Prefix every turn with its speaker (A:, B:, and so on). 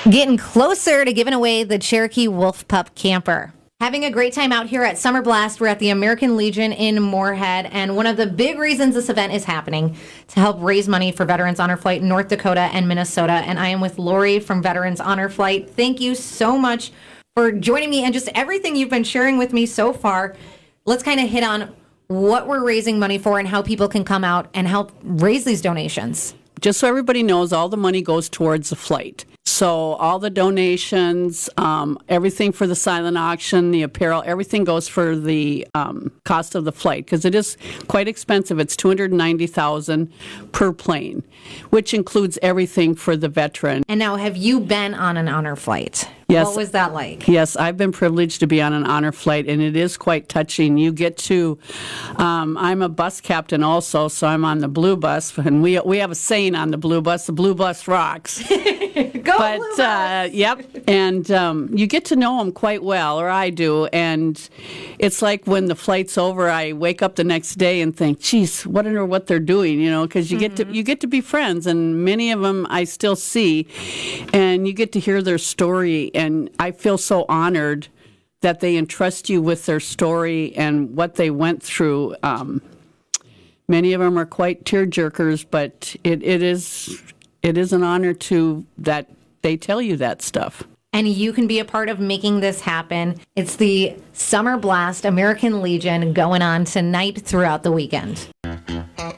A: Getting closer to giving away the Cherokee Wolf Pup Camper. Having a great time out here at Summer Blast. We're at the American Legion in Moorhead, and one of the big reasons this event is happening to help raise money for Veterans Honor Flight in North Dakota and Minnesota. And I am with Lori from Veterans Honor Flight. Thank you so much for joining me and just everything you've been sharing with me so far. Let's kind of hit on what we're raising money for and how people can come out and help raise these donations.
B: Just so everybody knows, all the money goes towards the flight. So all the donations, everything for the silent auction, the apparel, everything goes for the cost of the flight, because it is quite expensive. It's $290,000 per plane, which includes everything for the veteran.
A: And now, have you been on an honor flight?
B: Yes.
A: What was that like?
B: Yes, I've been privileged to be on an honor flight, and it is quite touching. You get to, I'm a bus captain also, so I'm on the blue bus, and we have a saying on the blue bus rocks.
A: Go
B: But,
A: Blue Bus!
B: Yep, and you get to know them quite well, or I do, and it's like when the flight's over, I wake up the next day and think, geez, wonder what they're doing, because you get to be friends, and many of them I still see, and you get to hear their story, and I feel so honored that they entrust you with their story and what they went through. Many of them are quite tear-jerkers, but it is an honor to that they tell you that stuff.
A: And you can be a part of making this happen. It's the Summer Blast American Legion going on tonight throughout the weekend.